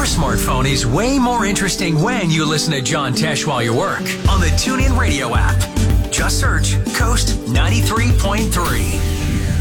Your smartphone is way more interesting when you listen to John Tesh while you work on the TuneIn Radio app. Just search Coast 93.3.